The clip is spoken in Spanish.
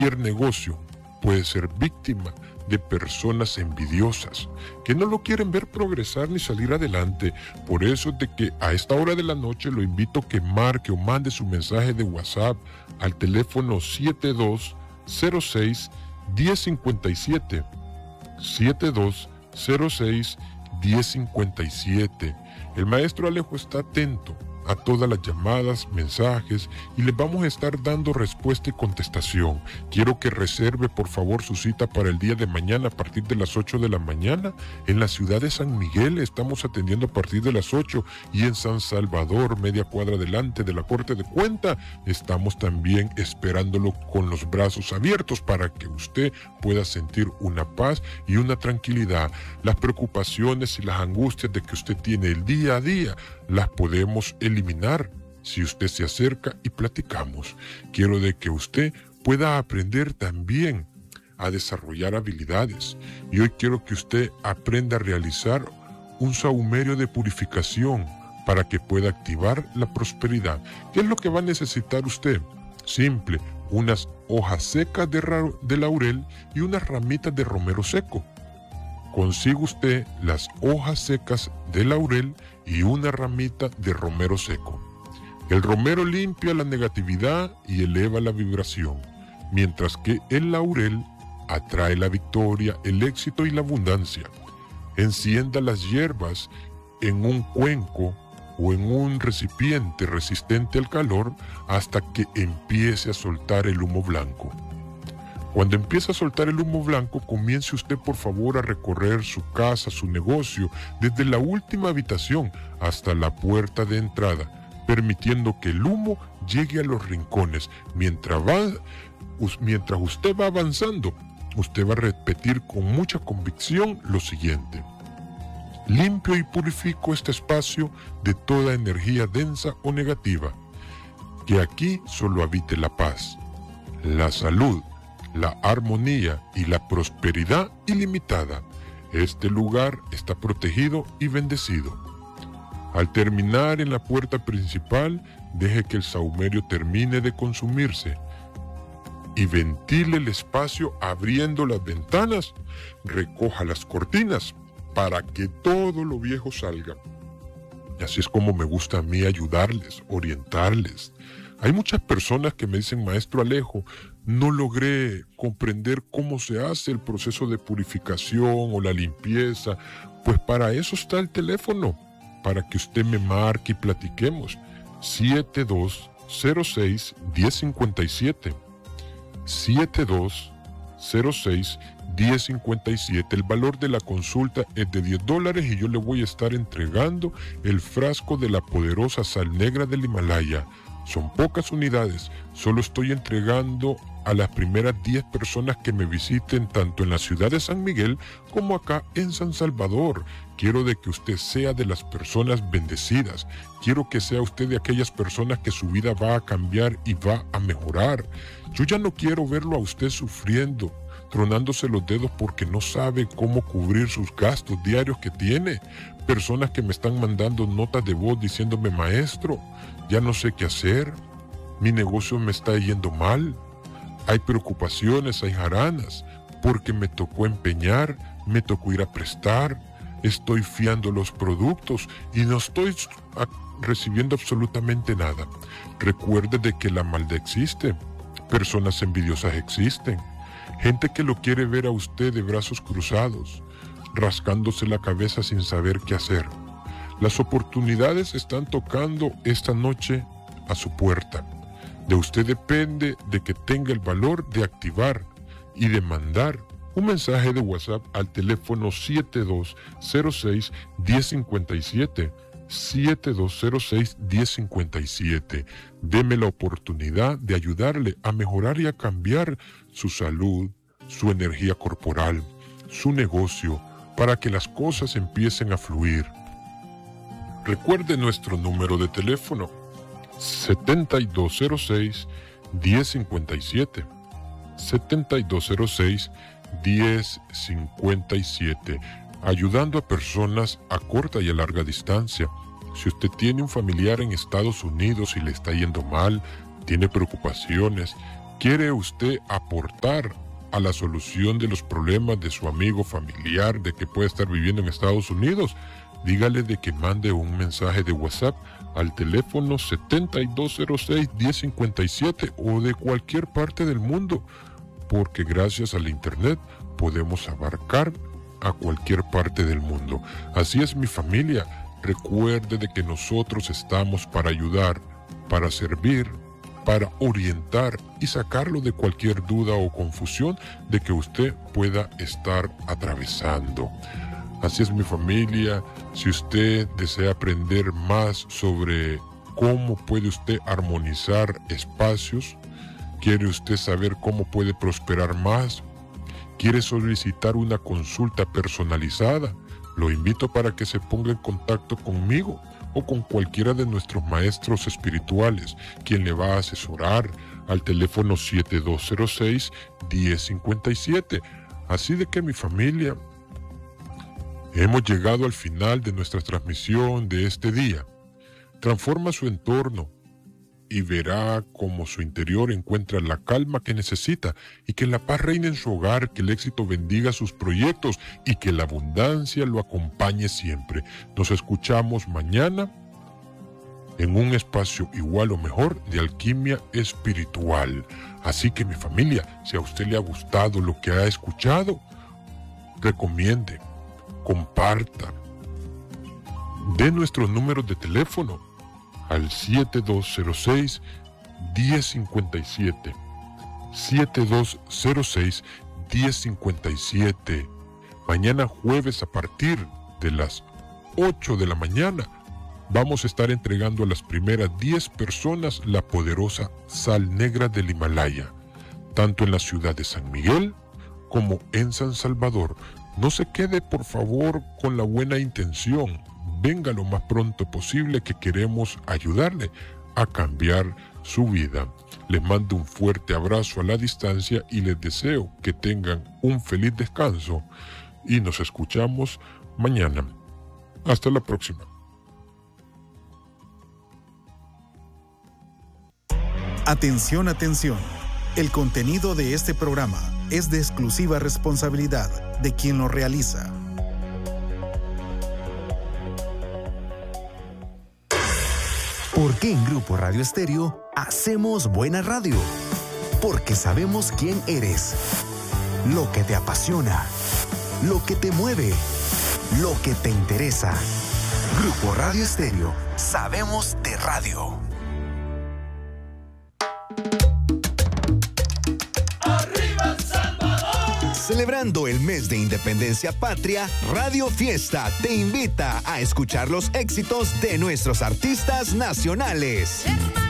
Cualquier negocio puede ser víctima de personas envidiosas que no lo quieren ver progresar ni salir adelante. Por eso es de que a esta hora de la noche lo invito a que marque o mande su mensaje de WhatsApp al teléfono 7206-1057. 7206-1057. El maestro Alejo está atento a todas las llamadas, mensajes, y les vamos a estar dando respuesta y contestación. Quiero que reserve por favor su cita para el día de mañana a partir de las 8 de la mañana. En la ciudad de San Miguel estamos atendiendo a partir de las 8, y en San Salvador, media cuadra delante de la Corte de Cuenta, estamos también esperándolo con los brazos abiertos para que usted pueda sentir una paz y una tranquilidad. Las preocupaciones y las angustias de que usted tiene el día a día las podemos eliminar si usted se acerca y platicamos. Quiero de que usted pueda aprender también a desarrollar habilidades, y hoy quiero que usted aprenda a realizar un saumerio de purificación para que pueda activar la prosperidad. ¿Qué es lo que va a necesitar usted? Simple, unas hojas secas de laurel y unas ramitas de romero seco. Consiga usted las hojas secas de laurel y una ramita de romero seco. El romero limpia la negatividad y eleva la vibración, mientras que el laurel atrae la victoria, el éxito y la abundancia. Encienda las hierbas en un cuenco o en un recipiente resistente al calor hasta que empiece a soltar el humo blanco. Cuando empiece a soltar el humo blanco, comience usted por favor a recorrer su casa, su negocio, desde la última habitación hasta la puerta de entrada, permitiendo que el humo llegue a los rincones. Mientras usted va avanzando, usted va a repetir con mucha convicción lo siguiente: limpio y purifico este espacio de toda energía densa o negativa. Que aquí solo habite la paz, la salud, la armonía y la prosperidad ilimitada. Este lugar está protegido y bendecido. Al terminar en la puerta principal, deje que el saumerio termine de consumirse y ventile el espacio abriendo las ventanas. Recoja las cortinas para que todo lo viejo salga. Y así es como me gusta a mí ayudarles, orientarles. Hay muchas personas que me dicen: maestro Alejo, no logré comprender cómo se hace el proceso de purificación o la limpieza. Pues para eso está el teléfono, para que usted me marque y platiquemos. 7206-1057. 7206-1057. El valor de la consulta es de $10 y yo le voy a estar entregando el frasco de la poderosa sal negra del Himalaya. Son pocas unidades, solo estoy entregando a las primeras 10 personas que me visiten tanto en la ciudad de San Miguel como acá en San Salvador. Quiero de que usted sea de las personas bendecidas. Quiero que sea usted de aquellas personas que su vida va a cambiar y va a mejorar. Yo ya no quiero verlo a usted sufriendo, tronándose los dedos porque no sabe cómo cubrir sus gastos diarios que tiene. Personas que me están mandando notas de voz diciéndome: maestro, ya no sé qué hacer, mi negocio me está yendo mal, hay preocupaciones, hay jaranas, porque me tocó empeñar, me tocó ir a prestar, estoy fiando los productos y no estoy recibiendo absolutamente nada. Recuerde de que la maldad existe, personas envidiosas existen, gente que lo quiere ver a usted de brazos cruzados, rascándose la cabeza sin saber qué hacer. Las oportunidades están tocando esta noche a su puerta. De usted depende de que tenga el valor de activar y de mandar un mensaje de WhatsApp al teléfono 7206-1057. 7206-1057. Deme la oportunidad de ayudarle a mejorar y a cambiar su salud, su energía corporal, su negocio, para que las cosas empiecen a fluir. Recuerde nuestro número de teléfono: 7206-1057. 7206-1057. Ayudando a personas a corta y a larga distancia. Si usted tiene un familiar en Estados Unidos y le está yendo mal, tiene preocupaciones, ¿Quiere usted aportar a la solución de los problemas de su amigo familiar de que puede estar viviendo en Estados Unidos? Dígale de que mande un mensaje de WhatsApp al teléfono 7206-1057 o de cualquier parte del mundo, porque gracias al internet podemos abarcar a cualquier parte del mundo. Así es, mi familia, recuerde de que nosotros estamos para ayudar, para servir, para orientar y sacarlo de cualquier duda o confusión de que usted pueda estar atravesando. Así es, mi familia, si usted desea aprender más sobre cómo puede usted armonizar espacios, quiere usted saber cómo puede prosperar más, quiere solicitar una consulta personalizada, lo invito para que se ponga en contacto conmigo o con cualquiera de nuestros maestros espirituales, quien le va a asesorar al teléfono 7206-1057. Así de que, mi familia, hemos llegado al final de nuestra transmisión de este día. Transforma su entorno y verá cómo su interior encuentra la calma que necesita y que la paz reine en su hogar, que el éxito bendiga sus proyectos y que la abundancia lo acompañe siempre. Nos escuchamos mañana en un espacio igual o mejor de alquimia espiritual. Así que, mi familia, si a usted le ha gustado lo que ha escuchado, recomiende, comparta, de nuestros números de teléfono al 7206-1057, 7206-1057. Mañana jueves a partir de las 8 de la mañana vamos a estar entregando a las primeras 10 personas la poderosa sal negra del Himalaya, tanto en la ciudad de San Miguel como en San Salvador. No se quede, por favor, con la buena intención. Venga lo más pronto posible, que queremos ayudarle a cambiar su vida. Les mando un fuerte abrazo a la distancia y les deseo que tengan un feliz descanso y nos escuchamos mañana. Hasta la próxima. Atención, atención. El contenido de este programa es de exclusiva responsabilidad de quien lo realiza. ¿Por qué en Grupo Radio Estéreo hacemos buena radio? Porque sabemos quién eres, lo que te apasiona, lo que te mueve, lo que te interesa. Grupo Radio Estéreo, sabemos de radio. Celebrando el mes de Independencia Patria, Radio Fiesta te invita a escuchar los éxitos de nuestros artistas nacionales.